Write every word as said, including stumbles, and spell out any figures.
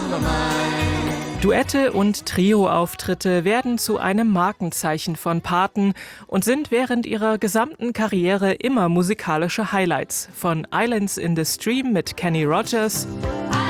Duette und Trio-Auftritte werden zu einem Markenzeichen von Paten und sind während ihrer gesamten Karriere immer musikalische Highlights. Von Islands in the Stream mit Kenny Rogers